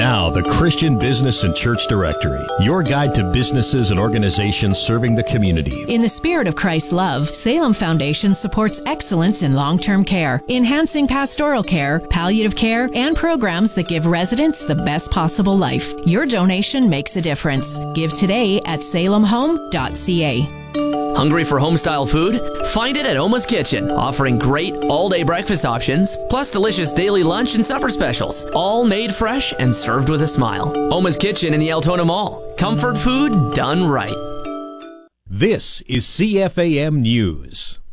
Now, the Christian Business and Church Directory, your guide to businesses and organizations serving the community. In the spirit of Christ's love, Salem Foundation supports excellence in long-term care, enhancing pastoral care, palliative care, and programs that give residents the best possible life. Your donation makes a difference. Give today at salemhome.ca. Hungry for home-style food? Find it at Oma's Kitchen, offering great all-day breakfast options, plus delicious daily lunch and supper specials, all made fresh and served with a smile. Oma's Kitchen in the Altona Mall. Comfort food done right. This is CFAM News.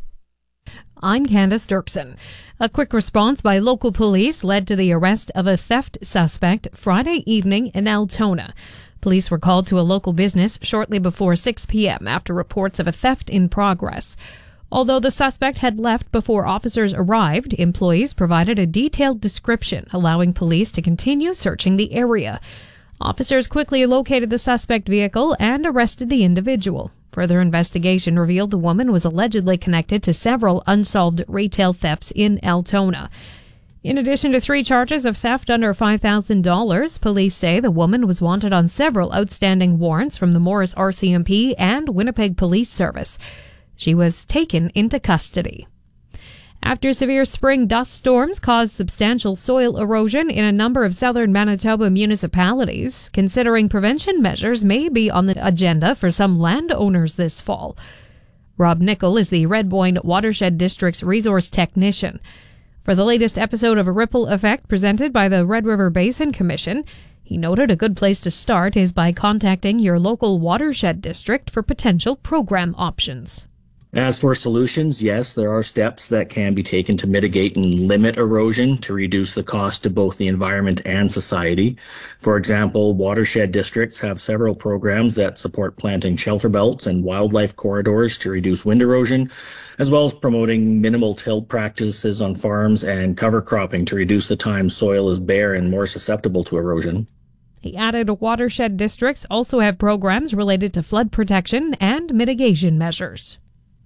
I'm Candace Dirksen. A quick response by local police led to the arrest of a theft suspect Friday evening in Altona. Police were called to a local business shortly before 6 p.m. after reports of a theft in progress. Although the suspect had left before officers arrived, employees provided a detailed description, allowing police to continue searching the area. Officers quickly located the suspect vehicle and arrested the individual. Further investigation revealed the woman was allegedly connected to several unsolved retail thefts in Altona. In addition to 3 charges of theft under $5,000, police say the woman was wanted on several outstanding warrants from the Morris RCMP and Winnipeg Police Service. She was taken into custody. After severe spring dust storms caused substantial soil erosion in a number of southern Manitoba municipalities, considering prevention measures may be on the agenda for some landowners this fall. Rob Nickel is the Red Boyne Watershed District's resource technician. For the latest episode of A Ripple Effect presented by the Red River Basin Commission, he noted a good place to start is by contacting your local watershed district for potential program options. As for solutions, yes, there are steps that can be taken to mitigate and limit erosion to reduce the cost to both the environment and society. For example, watershed districts have several programs that support planting shelter belts and wildlife corridors to reduce wind erosion, as well as promoting minimal till practices on farms and cover cropping to reduce the time soil is bare and more susceptible to erosion. He added watershed districts also have programs related to flood protection and mitigation measures.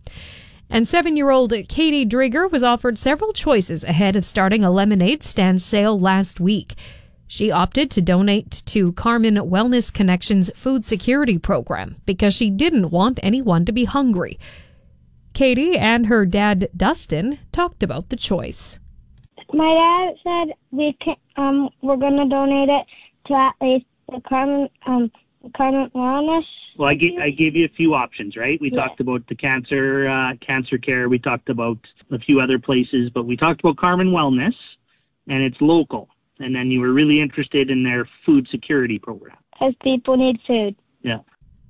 And 7-year-old Katie Drieger was offered several choices ahead of starting a lemonade stand sale last week. She opted to donate to Carmen Wellness Connection's food security program because she didn't want anyone to be hungry. Katie and her dad, Dustin, talked about the choice. My dad said we're going to donate it to at least the Carmen Wellness. Well, I gave you a few options, right? We talked about the cancer care. We talked about a few other places, but we talked about Carmen Wellness, and it's local. And then you were really interested in their food security program. Because people need food.